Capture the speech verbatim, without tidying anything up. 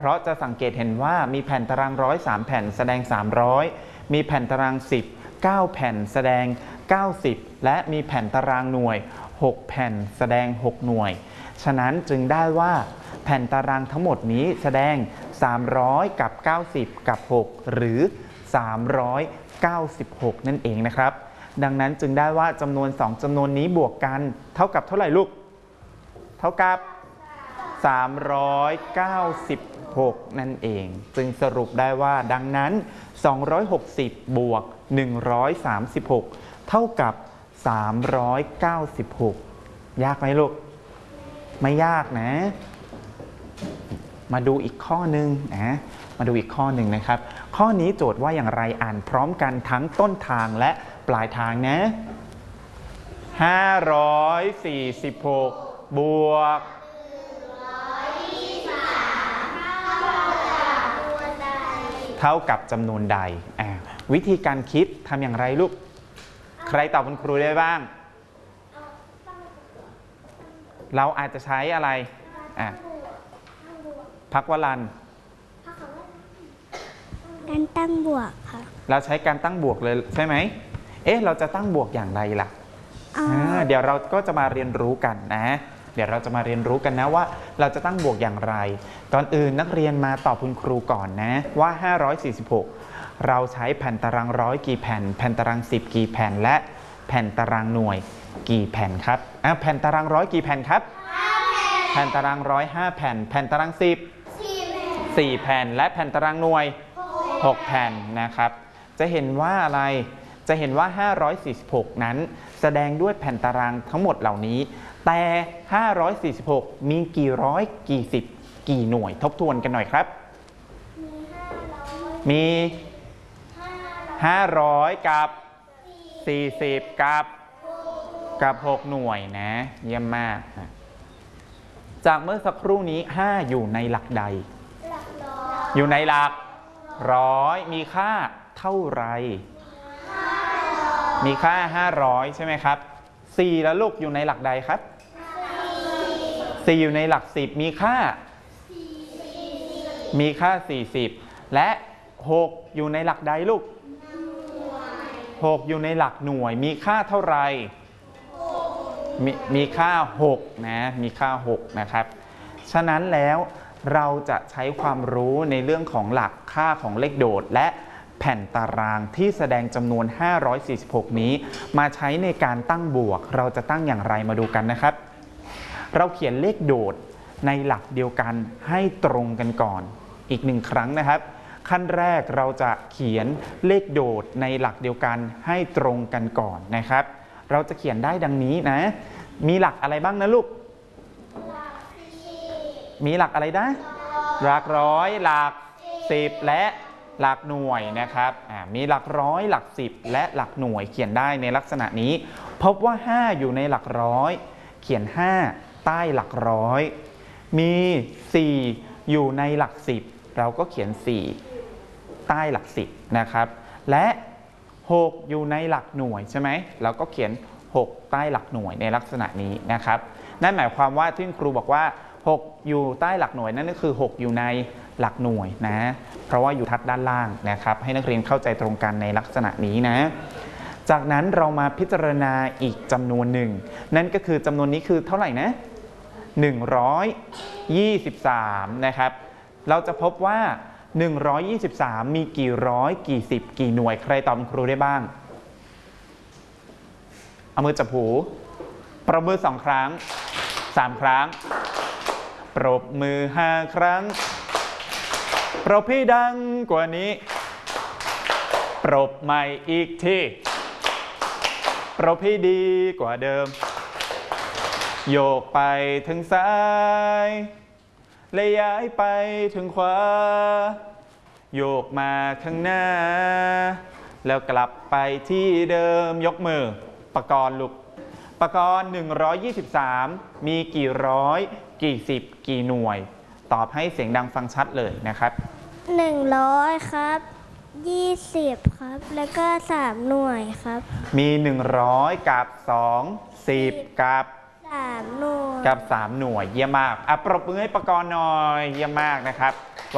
เพราะจะสังเกตเห็นว่ามีแผ่นตารางร้อยสามแผ่นแสดงสามร้อยมีแผ่นตารางสิบ เก้าแผ่นแสดงเก้าสิบและมีแผ่นตารางหน่วยหกแผ่นแสดงหกหน่วยฉะนั้นจึงได้ว่าแผ่นตารางทั้งหมดนี้แสดงสามร้อยกับเก้าสิบกับหกหรือสามร้อยเก้าสิบหกนั่นเองนะครับดังนั้นจึงได้ว่าจำนวนสองจำนวนนี้บวกกันเท่ากับเท่าไหร่ลูกเท่ากับสามร้อยเก้าสิบหกนั่นเองจึงสรุปได้ว่าดังนั้นสองร้อยหกสิบบวกหนึ่งร้อยสามสิบหกเท่ากับสามร้อยเก้าสิบหกยากไหมลูกไม่ยากนะมาดูอีกข้อหนึ่งนะมาดูอีกข้อหนึ่งนะครับข้อนี้โจทย์ว่าอย่างไรอ่านพร้อมกันทั้งต้นทางและปลายทางนะห้าร้อยสี่สิบหกบวกเท่ากับจำนวนใดวิธีการคิดทำอย่างไรลูกใครตอบคุณครูได้บ้างเราอาจจะใช้อะไรอ่ะพักวลันการตั้งบวกค่ะเราใช้การตั้งบวกเลยใช่ไหมเอ๊ะเราจะตั้งบวกอย่างไรล่ะเดี๋ยวเราก็จะมาเรียนรู้กันนะเดี๋ยวเราจะมาเรียนรู้กันนะว่าเราจะตั้งบวกอย่างไรก่อนอื่นนักเรียนมาตอบคุณครูก่อนนะว่าห้าร้อยสี่สิบหกเราใช้แผ่นตารางร้อยกี่แผ่นแผ่นตารางสิบกี่แผ่นและแผ่นตารางหน่วยกี่แผ่นครับอ่ะแผ่นตารางร้อยกี่แผ่นครับแผ่นตารางร้อยห้าแผ่นแผ่นตารางสิบสี่แผ่นและแผ่นตารางหน่วยหกแผ่นนะครับจะเห็นว่าอะไรจะเห็นว่าห้าร้อยสี่สิบหกนั้นแสดงด้วยแผ่นตารางทั้งหมดเหล่านี้แต่ห้าร้อยสี่สิบหกมีกี่ร้อยกี่สิบกี่หน่วยทบทวนกันหน่อยครับมีห้าร้อยกับสี่สิบกับกับหกหน่วยนะเยี่ยมมากจากเมื่อสักครู่นี้ห้าอยู่ในหลักใดอยู่ในหลักร้อยมีค่าเท่าไรมีค่าห้าร้อยใช่ไหมครับสี่แล้วลูกอยู่ในหลักใดครับสี่อยู่ในหลักสิบมีค่ามีค่าสี่สิบและหกอยู่ในหลักใดลูกหกอยู่ในหลักหน่วยมีค่าเท่าไรมีมีค่าหกนะมีค่าหกนะครับฉะนั้นแล้วเราจะใช้ความรู้ในเรื่องของหลักค่าของเลขโดดและแผ่นตารางที่แสดงจำนวนห้าร้อยสี่สิบหกนี้มาใช้ในการตั้งบวกเราจะตั้งอย่างไรมาดูกันนะครับเราเขียนเลขโดดในหลักเดียวกันให้ตรงกันก่อนอีกหนึ่งครั้งนะครับขั้นแรกเราจะเขียนเลขโดดในหลักเดียวกันให้ตรงกันก่อนนะครับเราจะเขียนได้ดังนี้นะมีหลักอะไรบ้างนะลูกมีหลักอะไรนะหลักร้อยหลักสิบและหลักหน่วยนะครับมีหลักร้อยหลักสิบและหลักหน่วยเขียนได้ในลักษณะนี้พบว่าห้าอยู่ในหลักร้อยเขียนห้าใต้หลักร้อยมีสี่อยู่ในหลักสิบเราก็เขียนสี่ใต้หลักสิบนะครับและหกอยู่ในหลักหน่วยใช่ไหมเราก็เขียนหกใต้หลักหน่วยในลักษณะนี้นะครับนั่นหมายความว่าที่ครูบอกว่าหกอยู่ใต้หลักหน่วยนั่นก็คือหกอยู่ในหลักหน่วยนะเพราะว่าอยู่ทัดด้านล่างนะครับให้นักเรียนเข้าใจตรงกันในลักษณะนี้นะจากนั้นเรามาพิจารณาอีกจำนวนหนึ่งนั่นก็คือจำนวนนี้คือเท่าไหร่นะหนึ่งร้อยยี่สิบสามนะครับเราจะพบว่าหนึ่งร้อยยี่สิบสามมีกี่ร้อยกี่สิบกี่หน่วยใครตอบครูได้บ้างเอามือจับหูประมือสองครั้งสามครั้งปรบมือห้าครั้งปรบพี่ดังกว่านี้ปรบใหม่อีกทีปรบพี่ดีกว่าเดิมโยกไปถึงซ้ายและย้ายไปถึงขวาโยกมาข้างหน้าแล้วกลับไปที่เดิมยกมือปกรณ์ลูกปกรณ์หนึ่งร้อยยี่สิบสามมีกี่ร้อยกี่สิบกี่หน่วยตอบให้เสียงดังฟังชัดเลยนะครับหนึ่งร้อยครับยี่สิบครับแล้วก็สามหน่วยครับมีหนึ่งร้อยกับสองสิบกับสามหน่วยกับสามหน่วยเยี่ยมมากอ่ะปรบมือให้ปกรณ์หน่อยเยี่ยมมากนะครับ